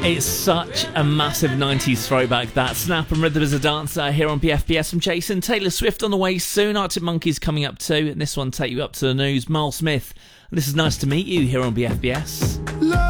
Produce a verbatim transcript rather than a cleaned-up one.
It's such a massive nineties throwback, that. Snap and Rhythm as a Dancer here on B F B S. I'm Jason. Taylor Swift on the way soon. Arctic Monkeys coming up too. And this one take you up to the news. Miles Smith. This is Nice to Meet You here on B F B S. Love